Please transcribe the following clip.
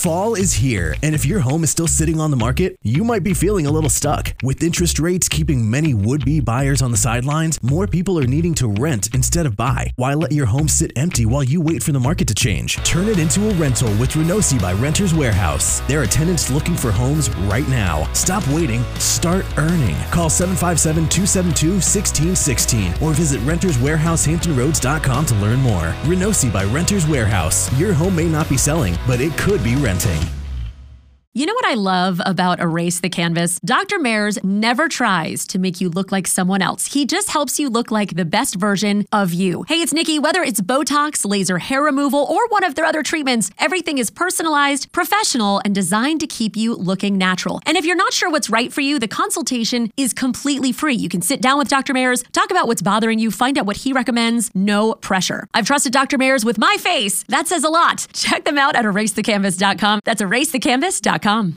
Fall is here, and if your home is still sitting on the market, you might be feeling a little stuck. With interest rates keeping many would-be buyers on the sidelines, more people are needing to rent instead of buy. Why let your home sit empty while you wait for the market to change? Turn it into a rental with Renosi by Renters Warehouse. There are tenants looking for homes right now. Stop waiting, start earning. Call 757-272-1616 or visit renterswarehousehamptonroads.com to learn more. Renosi by Renters Warehouse. Your home may not be selling, but it could be renting. You know what I love about Erase the Canvas? Dr. Mayers never tries to make you look like someone else. He just helps you look like the best version of you. Hey, it's Nikki. Whether it's Botox, laser hair removal, or one of their other treatments, everything is personalized, professional, and designed to keep you looking natural. And if you're not sure what's right for you, the consultation is completely free. You can sit down with Dr. Mayers, talk about what's bothering you, find out what he recommends. No pressure. I've trusted Dr. Mayers with my face. That says a lot. Check them out at erasethecanvas.com. That's erasethecanvas.com.